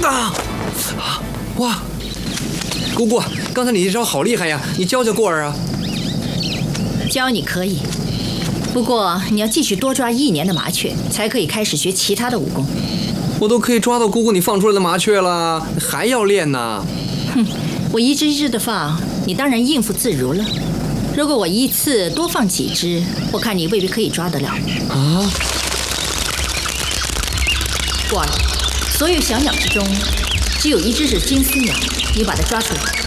哇，姑姑，刚才你这招好厉害呀，你教过儿啊？ 教你可以，不过你要继续多抓1年的麻雀，才可以开始学其他的武功。 我都可以抓到姑姑你放出来的麻雀了，还要练呢？ 哼，我一只一只的放，你当然应付自如了。如果我一次多放几只，我看你未必可以抓得了。 啊！ 过儿，所有小鸟之中，只有一只是金丝鸟，你把它抓出来。